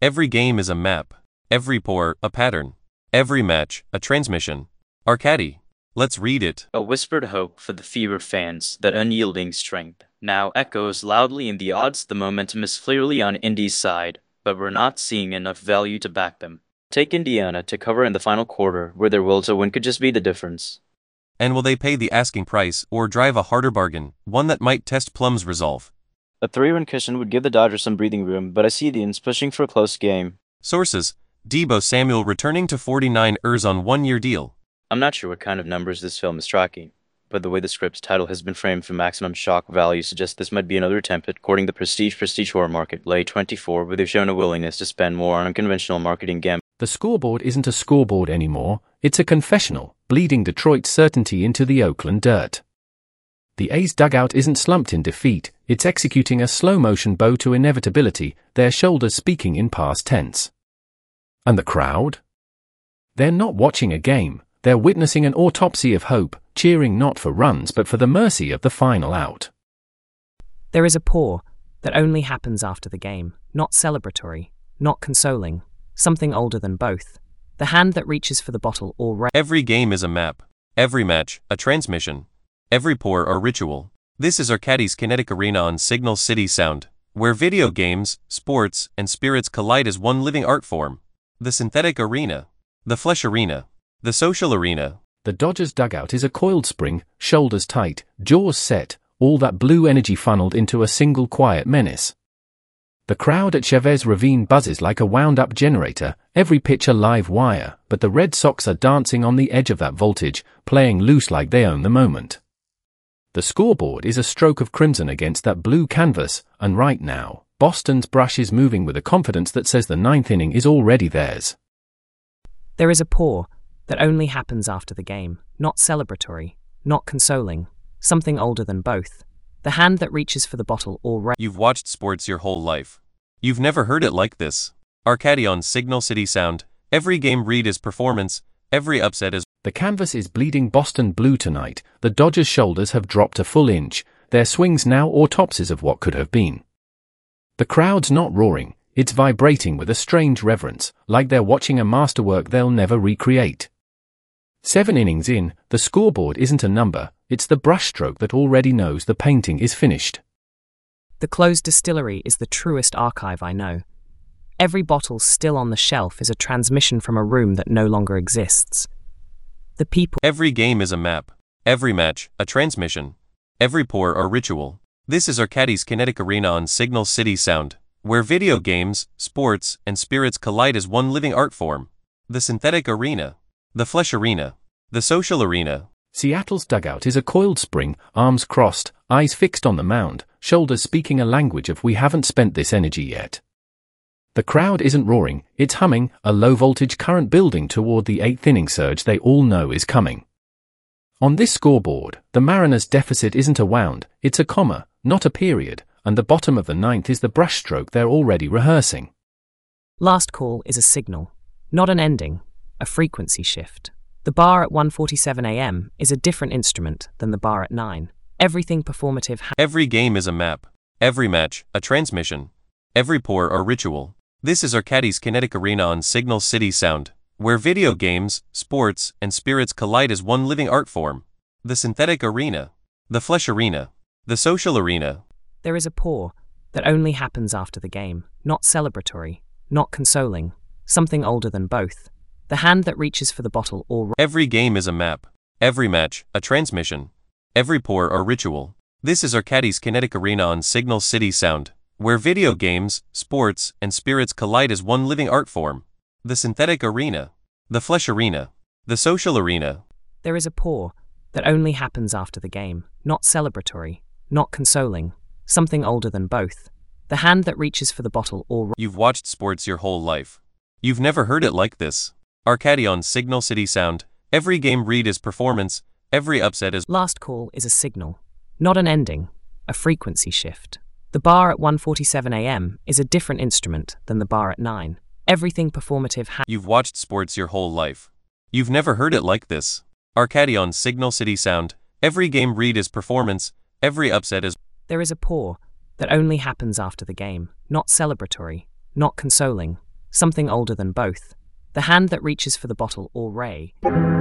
Every game is a map. Every pour, a pattern. Every match, a transmission. Arcadi. Let's read it. A whispered hope for the fever fans, that unyielding strength, now echoes loudly in the odds. The momentum is clearly on Indy's side, but we're not seeing enough value to back them. Take Indiana to cover in the final quarter, where their will to win could just be the difference. And will they pay the asking price, or drive a harder bargain, one that might test Plum's resolve? A 3-run cushion would give the Dodgers some breathing room, but I see the Indians pushing for a close game. Sources: Deebo Samuel returning to 49 ers on one-year deal. I'm not sure what kind of numbers this film is tracking, but the way the script's title has been framed for maximum shock value suggests this might be another attempt at courting the prestige horror market. Lay 24, where they've shown a willingness to spend more on unconventional marketing gambit. The scoreboard isn't a scoreboard anymore, it's a confessional, bleeding Detroit's certainty into the Oakland dirt. The A's dugout isn't slumped in defeat, it's executing a slow-motion bow to inevitability, their shoulders speaking in past tense. And the crowd? They're not watching a game, they're witnessing an autopsy of hope, cheering not for runs but for the mercy of the final out. There is a pour that only happens after the game, not celebratory, not consoling, something older than both. The hand that reaches for the bottle or Every game is a map. Every match, a transmission. Every pour, a ritual. This is Arcadi's Kinetic Arena on Signal City Sound, where video games, sports, and spirits collide as one living art form. The synthetic arena. The flesh arena. The social arena. The Dodgers dugout is a coiled spring, shoulders tight, jaws set, all that blue energy funneled into a single quiet menace. The crowd at Chavez Ravine buzzes like a wound-up generator, every pitch a live wire, but the Red Sox are dancing on the edge of that voltage, playing loose like they own the moment. The scoreboard is a stroke of crimson against that blue canvas, and right now, Boston's brush is moving with a confidence that says the ninth inning is already theirs. There is a pour that only happens after the game, not celebratory, not consoling, something older than both. The hand that reaches for the bottle or You've watched sports your whole life. You've never heard it like this. Arcadi on Signal City Sound. Every game read is performance, every upset is... The canvas is bleeding Boston blue tonight, the Dodgers' shoulders have dropped a full inch, their swings now autopsies of what could have been. The crowd's not roaring, it's vibrating with a strange reverence, like they're watching a masterwork they'll never recreate. 7 innings in, the scoreboard isn't a number, it's the brushstroke that already knows the painting is finished. The closed distillery is the truest archive I know. Every bottle still on the shelf is a transmission from a room that no longer exists. The people... Every game is a map. Every match, a transmission. Every pour, a ritual. This is Arcadi's Kinetic Arena on Signal City Sound, where video games, sports, and spirits collide as one living art form. The synthetic arena. The flesh arena. The social arena. Seattle's dugout is a coiled spring, arms crossed, eyes fixed on the mound, shoulders speaking a language of we haven't spent this energy yet. The crowd isn't roaring, it's humming, a low-voltage current building toward the 8th inning surge they all know is coming. On this scoreboard, the Mariners' deficit isn't a wound, it's a comma, not a period, and the bottom of the 9th is the brushstroke they're already rehearsing. Last call is a signal, not an ending, a frequency shift. The bar at 1:47 a.m. is a different instrument than the bar at 9. Everything performative. Every game is a map. Every match, a transmission. Every pour, a ritual. This is Arcadi's Kinetic Arena on Signal City Sound, where video games, sports, and spirits collide as one living art form. The synthetic arena. The flesh arena. The social arena. There is a pour that only happens after the game, not celebratory, not consoling, something older than both. The hand that reaches for the bottle or... Every game is a map. Every match, a transmission. Every pour, a ritual. This is Arcadi's Kinetic Arena on Signal City Sound, where video games, sports, and spirits collide as one living art form. The synthetic arena. The flesh arena. The social arena. There is a pour that only happens after the game, not celebratory, not consoling, something older than both. The hand that reaches for the bottle or... You've watched sports your whole life. You've never heard it like this. Arcadi on Signal City Sound. Every game read is performance, every upset is... Last call is a signal, not an ending, a frequency shift. The bar at 1:47 a.m. is a different instrument than the bar at 9. Everything performative. You've watched sports your whole life. You've never heard it like this. Arcadi on Signal City Sound. Every game read is performance, every upset is... There is a pour that only happens after the game, not celebratory, not consoling, something older than both. The hand that reaches for the bottle or ray.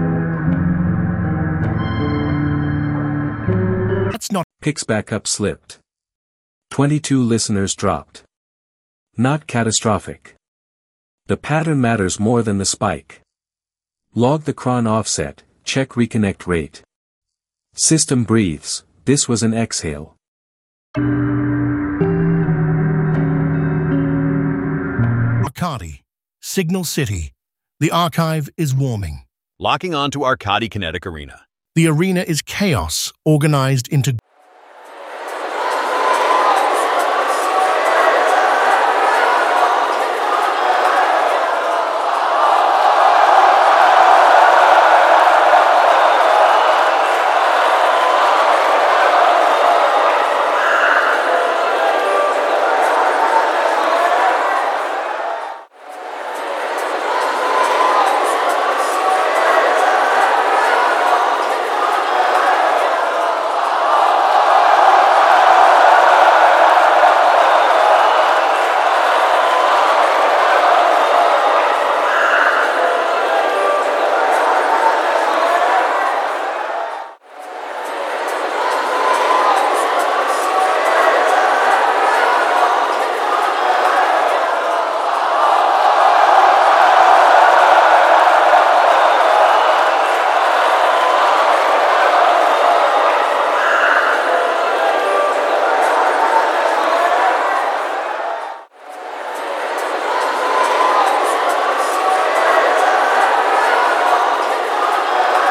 That's not. Picks back up slipped. 22 listeners dropped. Not catastrophic. The pattern matters more than the spike. Log the cron offset, check reconnect rate. System breathes, this was an exhale. Arcadi, Signal City. The archive is warming. Locking on to Arcadi Kinetic Arena. The arena is chaos, organized into